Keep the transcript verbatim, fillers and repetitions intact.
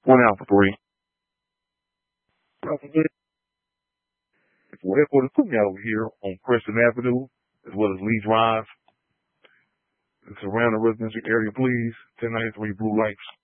One out for three. For headquarters, put me out over here on Preston Avenue, as well as Lee Drive. The surrounding residential area, please. ten ninety-three Blue Lights.